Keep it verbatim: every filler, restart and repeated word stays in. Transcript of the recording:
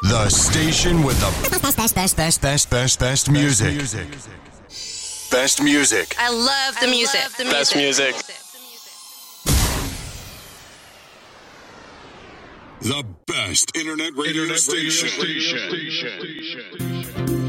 The station with the best, best, best, best, best, best, best music. Best music. I love the music. The Best music. The best internet radio Internet radio station. station.